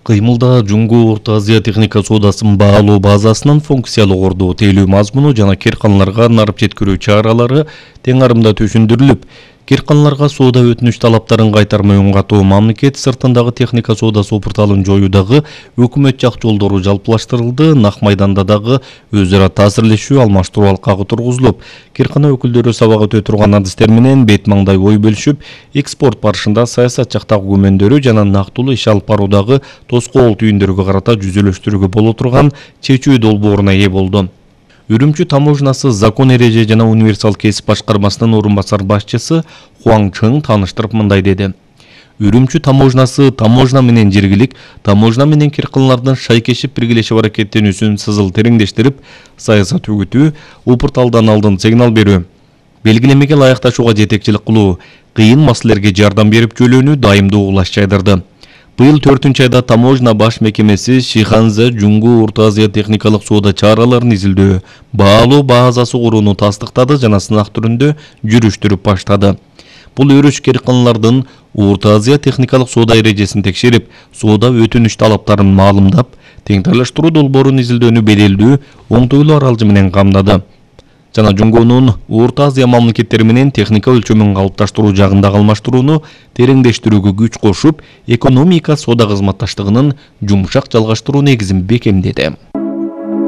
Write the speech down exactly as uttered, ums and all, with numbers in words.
Кыймылда Жуңгу Орто Азия техника соодасын баалоо базасынын функциялык орду тейлөө мазмуну жана керканларга нарып жеткирүү чаралары тең арымда түшүндүрүлүп, керканларга соода өтүнүч талаптарын кайтармай катуу мамлекет сыртындагы техника соодасы порталын жоюудагы өкмөт жак жолдору жалпылаштырылды. Нак майданда дагы өз ара таасирлешүү, алмаштыруу алкагы тургузулуп, керкана өкүлдөрү сабак өтө турган адистер менен бет маңдай ой бөлүшүп, экспорт барышында саясат жактагы күмөндөрү жана нактылуу иш алып баруудагы тоскоол түйүндөргө карата жүзөлөштүрүүгө боло турган чечүү долбооруна ээ болду. Үрүмчү таможнасы закон эреже жана универсал кесип башкармасынын орун басар башчысы Хуаң Чың тааныштырып мындай деди. Үрүмчү таможнасы таможна менен жергилик, таможна менен керканлардын шайкешип биргелешип аракеттенүүсүн сызыл тереңдештирип, саясат үгүтүү, порталдан алдын сигнал берүү, белгилемеге ылайыкташууга жетекчилик кылуу, кыйын маселелерге жардам берип жөлөөнү дайымдуу кылаш жайдырды. Быйыл төртүнчү айда таможна баш мекемеси Шиханза Жуңгу Орто Азия техникалык соода чараларын изилдөө, баалоо базасы курууну тастыктады жана сынак түрүндө жүрүштүрүп баштады. Бул өрүш керканлардын Орто Азия техникалык соода эрежесин текшерип, соода өтүнүч талаптарын маалымдап, теңдештирүү долбоорун изилдөөнү белгилүү оңтойлуу аралжы менен камдады. Жана Жуңгунун Орто Азия мамлекеттери менен техника өлчөмүн калыпташтыруу жагындагы алмаштырууну тереңдештирүүгө күч кошуп, экономика соода кызматташтыгынын жумшак жалгаштыруу негизин бекемдеди.